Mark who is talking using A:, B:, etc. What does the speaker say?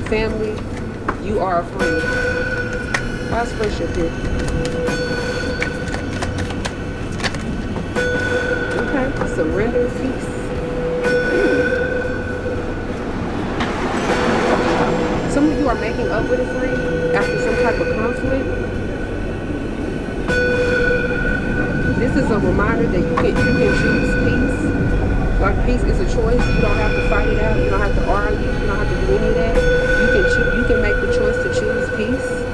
A: family, you are a friend. How's friendship here? Okay, surrender, peace. Some of you are making up with a friend after some type of conflict. This is a reminder that you can choose peace. Like peace is a choice. You don't have to fight it out. You don't have to argue. You don't have to do any of that. You can make the choice to choose peace.